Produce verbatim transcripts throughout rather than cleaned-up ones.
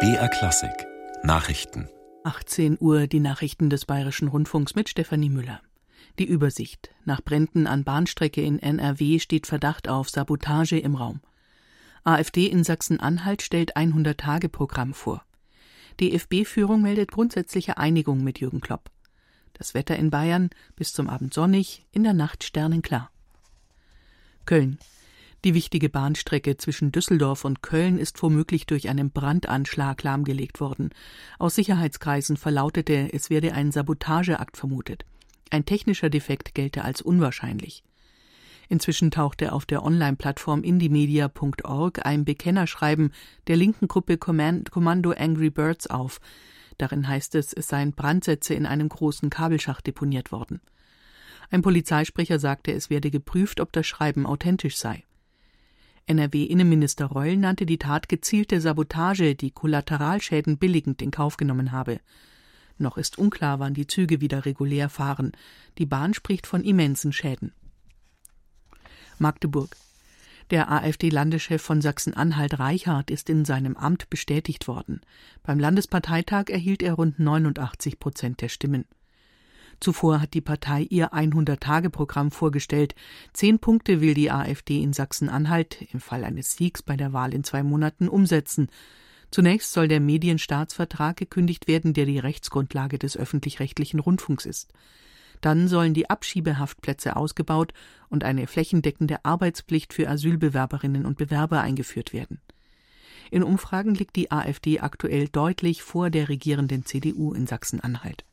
B R Klassik Nachrichten. achtzehn Uhr, die Nachrichten des Bayerischen Rundfunks mit Stefanie Müller. Die Übersicht. Nach Bränden an Bahnstrecke in N R W steht Verdacht auf Sabotage im Raum. AfD in Sachsen-Anhalt stellt hundert-Tage-Programm vor. D F B-Führung meldet grundsätzliche Einigung mit Jürgen Klopp. Das Wetter in Bayern bis zum Abend sonnig, in der Nacht sternenklar. Köln. Die wichtige Bahnstrecke zwischen Düsseldorf und Köln ist womöglich durch einen Brandanschlag lahmgelegt worden. Aus Sicherheitskreisen verlautete, es werde ein Sabotageakt vermutet. Ein technischer Defekt gelte als unwahrscheinlich. Inzwischen tauchte auf der Online-Plattform indiemedia punkt org ein Bekennerschreiben der linken Gruppe Kommando Angry Birds auf. Darin heißt es, es seien Brandsätze in einem großen Kabelschacht deponiert worden. Ein Polizeisprecher sagte, es werde geprüft, ob das Schreiben authentisch sei. N R W-Innenminister Reul nannte die Tat gezielte Sabotage, die Kollateralschäden billigend in Kauf genommen habe. Noch ist unklar, wann die Züge wieder regulär fahren. Die Bahn spricht von immensen Schäden. Magdeburg. Der AfD-Landeschef von Sachsen-Anhalt Reichard ist in seinem Amt bestätigt worden. Beim Landesparteitag erhielt er rund neunundachtzig Prozent der Stimmen. Zuvor hat die Partei ihr hundert-Tage-Programm vorgestellt. Zehn Punkte will die AfD in Sachsen-Anhalt im Fall eines Siegs bei der Wahl in zwei Monaten umsetzen. Zunächst soll der Medienstaatsvertrag gekündigt werden, der die Rechtsgrundlage des öffentlich-rechtlichen Rundfunks ist. Dann sollen die Abschiebehaftplätze ausgebaut und eine flächendeckende Arbeitspflicht für Asylbewerberinnen und Bewerber eingeführt werden. In Umfragen liegt die AfD aktuell deutlich vor der regierenden C D U in Sachsen-Anhalt.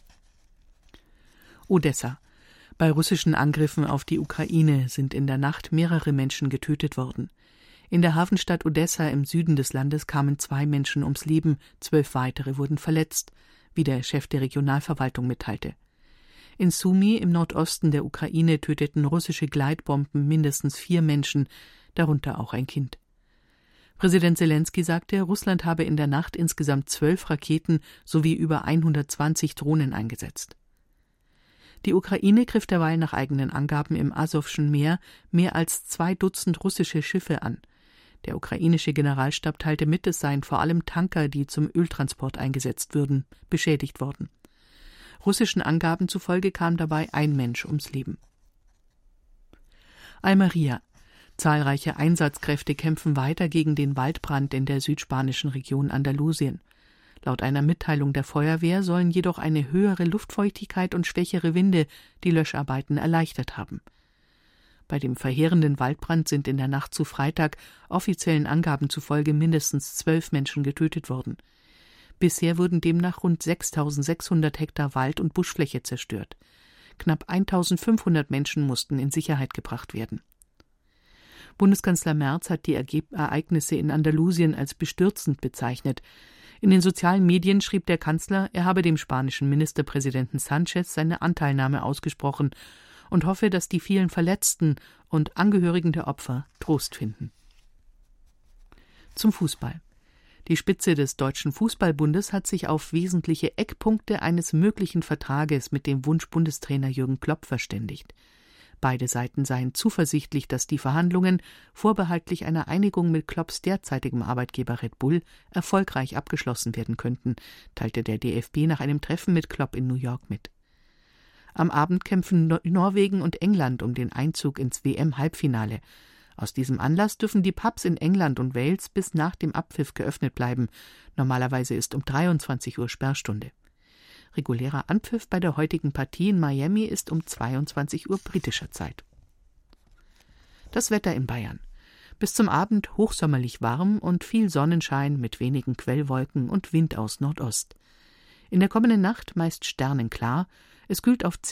Odessa. Bei russischen Angriffen auf die Ukraine sind in der Nacht mehrere Menschen getötet worden. In der Hafenstadt Odessa im Süden des Landes kamen zwei Menschen ums Leben, zwölf weitere wurden verletzt, wie der Chef der Regionalverwaltung mitteilte. In Sumy im Nordosten der Ukraine töteten russische Gleitbomben mindestens vier Menschen, darunter auch ein Kind. Präsident Selenskyj sagte, Russland habe in der Nacht insgesamt zwölf Raketen sowie über hundertzwanzig Drohnen eingesetzt. Die Ukraine griff derweil nach eigenen Angaben im Asowschen Meer mehr als zwei Dutzend russische Schiffe an. Der ukrainische Generalstab teilte mit, es seien vor allem Tanker, die zum Öltransport eingesetzt würden, beschädigt worden. Russischen Angaben zufolge kam dabei ein Mensch ums Leben. Almería. Zahlreiche Einsatzkräfte kämpfen weiter gegen den Waldbrand in der südspanischen Region Andalusien. Laut einer Mitteilung der Feuerwehr sollen jedoch eine höhere Luftfeuchtigkeit und schwächere Winde die Löscharbeiten erleichtert haben. Bei dem verheerenden Waldbrand sind in der Nacht zu Freitag offiziellen Angaben zufolge mindestens zwölf Menschen getötet worden. Bisher wurden demnach rund sechstausendsechshundert Hektar Wald- und Buschfläche zerstört. Knapp eintausendfünfhundert Menschen mussten in Sicherheit gebracht werden. Bundeskanzler Merz hat die Ereignisse in Andalusien als bestürzend bezeichnet. In den sozialen Medien schrieb der Kanzler, er habe dem spanischen Ministerpräsidenten Sánchez seine Anteilnahme ausgesprochen und hoffe, dass die vielen Verletzten und Angehörigen der Opfer Trost finden. Zum Fußball. Die Spitze des Deutschen Fußballbundes hat sich auf wesentliche Eckpunkte eines möglichen Vertrages mit dem Wunsch-Bundestrainer Jürgen Klopp verständigt. Beide Seiten seien zuversichtlich, dass die Verhandlungen, vorbehaltlich einer Einigung mit Klopps derzeitigem Arbeitgeber Red Bull, erfolgreich abgeschlossen werden könnten, teilte der D F B nach einem Treffen mit Klopp in New York mit. Am Abend kämpfen Norwegen und England um den Einzug ins W M-Halbfinale. Aus diesem Anlass dürfen die Pubs in England und Wales bis nach dem Abpfiff geöffnet bleiben. Normalerweise ist um dreiundzwanzig Uhr Sperrstunde. Regulärer Anpfiff bei der heutigen Partie in Miami ist um zweiundzwanzig Uhr britischer Zeit. Das Wetter in Bayern. Bis zum Abend hochsommerlich warm und viel Sonnenschein mit wenigen Quellwolken und Wind aus Nordost. In der kommenden Nacht meist sternenklar. Es kühlt auf